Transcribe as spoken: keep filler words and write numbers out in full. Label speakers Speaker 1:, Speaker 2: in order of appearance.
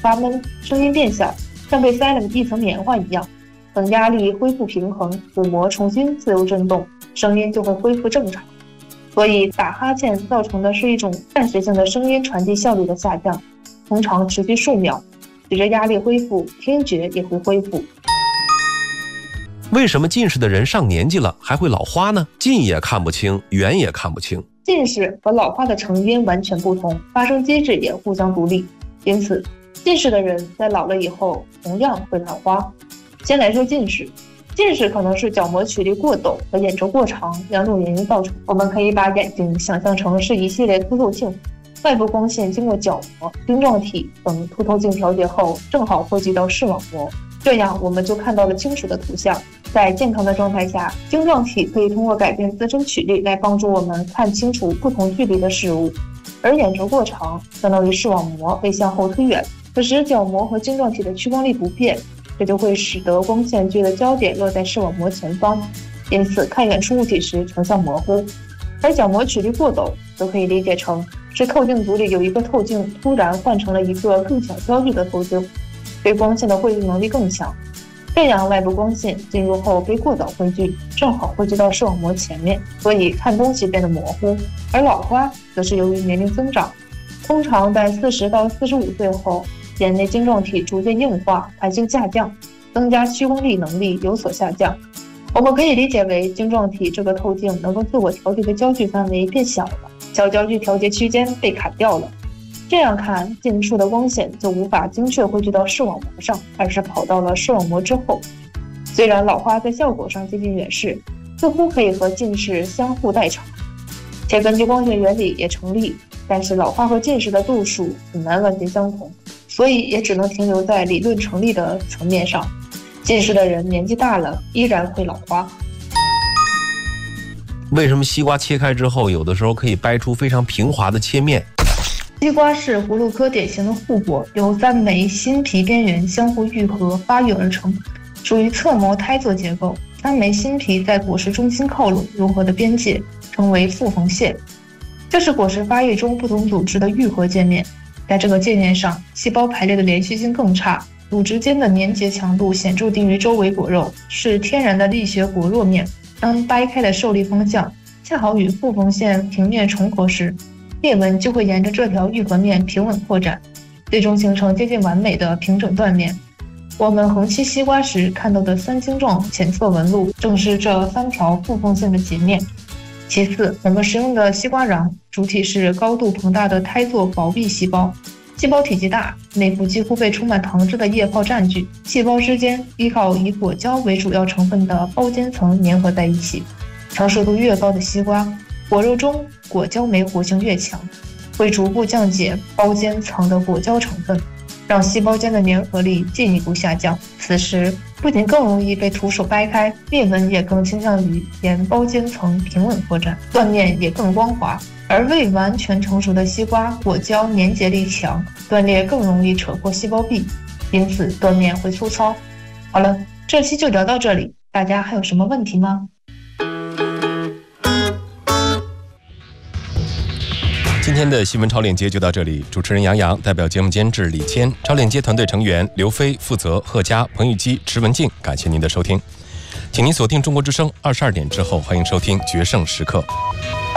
Speaker 1: 发闷，声音变小，像被塞了一层棉花一样。等压力恢复平衡，鼓膜重新自由振动，声音就会恢复正常。所以打哈欠造成的是一种暂时性的声音传递效率的下降，通常持续数秒，随着压力恢复，听觉也会恢复。
Speaker 2: 为什么近视的人上年纪了还会老花呢？近也看不清，远也看不清。
Speaker 1: 近视和老花的成因完全不同，发生机制也互相独立，因此近视的人在老了以后同样会老花。先来说近视，近视可能是角膜曲率过陡和眼轴过长两种原因造成。我们可以把眼睛想象成是一系列凸透镜，外部光线经过角膜、晶状体等凸透镜调节后，正好汇集到视网膜，这样我们就看到了清楚的图像。在健康的状态下，晶状体可以通过改变自身曲率来帮助我们看清楚不同距离的事物，而眼轴过长相当于视网膜被向后推远，可使角膜和晶状体的屈光力不变，这就会使得光线距的焦点落在视网膜前方，因此看远处物体时成像模糊。而角膜曲率过陡则可以理解成是透镜组里有一个透镜突然换成了一个更小焦距的透镜，对光线的汇聚能力更强，这样外部光线进入后被过早汇聚，正好汇聚到视网膜前面，所以看东西变得模糊。而老花则是由于年龄增长，通常在四十到四十五岁后，眼内晶状体逐渐硬化，弹性下降，增加屈光力能力有所下降。我们可以理解为晶状体这个透镜能够自我调节的焦距范围变小了，小焦距调节区间被砍掉了。这样看，近处的光线就无法精确汇聚到视网膜上，而是跑到了视网膜之后。虽然老花在效果上接近远视，似乎可以和近视相互代偿，且根据光学原理也成立，但是老花和近视的度数很难完全相同，所以也只能停留在理论成立的层面上。近视的人年纪大了依然会老花。
Speaker 2: 为什么西瓜切开之后有的时候可以掰出非常平滑的切面？
Speaker 1: 西瓜是葫芦科典型的护果，由三枚新皮边缘相互愈合发育而成，属于侧膜胎座结构。三枚新皮在果实中心靠拢融合的边界称为复缝线，这是果实发育中不同组织的愈合界面。在这个界面上，细胞排列的连续性更差，组织间的粘结强度显著低于周围果肉，是天然的力学果弱面。当掰开的受力方向恰好与复缝线平面重合时，裂纹就会沿着这条愈合面平稳扩展，最终形成接近完美的平整断面。我们横切西瓜时看到的三晶状浅色纹路，正是这三条复缝线的截面。其次，我们使用的西瓜瓤主体是高度膨大的胎座薄壁细胞，细胞体积大，内部几乎被充满糖汁的液泡占据，细胞之间依靠以果胶为主要成分的包间层粘合在一起。成熟度越高的西瓜，果肉中果胶酶活性越强，会逐步降解包间层的果胶成分，让细胞间的粘合力进一步下降。此时不仅更容易被徒手掰开，裂纹也更倾向于沿包间层平稳扩展，断面也更光滑。而未完全成熟的西瓜，果胶粘结力强，断裂更容易扯破细胞壁，因此断面会粗糙。好了，这期就聊到这里，大家还有什么问题吗？
Speaker 2: 今天的新闻超链接就到这里，主持人杨洋，代表节目监制李谦，超链接团队成员刘飞、负责贺佳、彭玉基、池文静，感谢您的收听，请您锁定中国之声二十二点之后，欢迎收听决胜时刻。